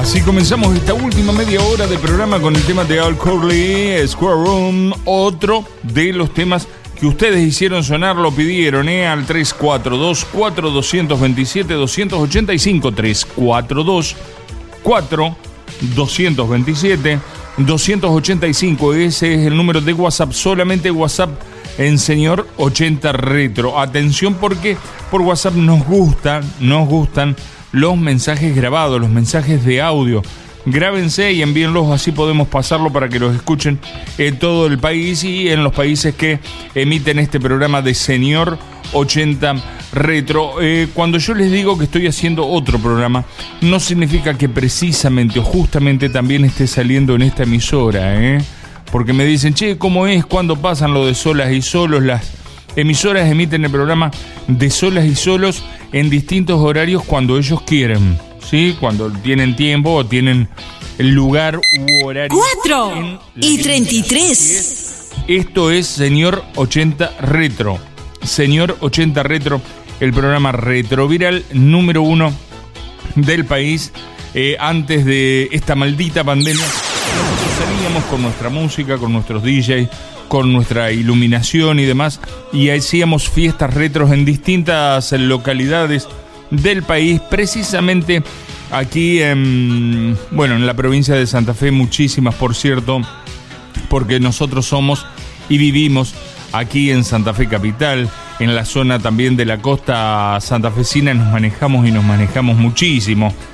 Así comenzamos esta última media hora de programa con el tema de Al Corley, Square Room, otro de los temas que ustedes hicieron sonar, lo pidieron, al 342-427-285, 342-427-285, ese es el número de WhatsApp, solamente WhatsApp en Señor 80 Retro. Atención porque por WhatsApp nos gustan los mensajes grabados, los mensajes de audio. Grábense y envíenlos, así podemos pasarlo para que los escuchen en todo el país y en los países que emiten este programa de Señor 80 Retro. Cuando yo les digo que estoy haciendo otro programa, no significa que precisamente o justamente también esté saliendo en esta emisora, porque me dicen, che, ¿cómo es cuando pasan lo de solas y solos? Las emisoras emiten el programa de solas y solos en distintos horarios cuando ellos quieren, ¿sí? Cuando tienen tiempo o tienen el lugar u horario. 4:33. Esto es Señor 80 Retro. Señor 80 Retro, el programa retroviral número 1 del país. Antes de esta maldita pandemia, nosotros salíamos con nuestra música, con nuestros DJs, con nuestra iluminación y demás, y hacíamos fiestas retros en distintas localidades del país, precisamente aquí en la provincia de Santa Fe, muchísimas por cierto, porque nosotros somos y vivimos aquí en Santa Fe capital, en la zona también de la costa santafesina nos manejamos muchísimo.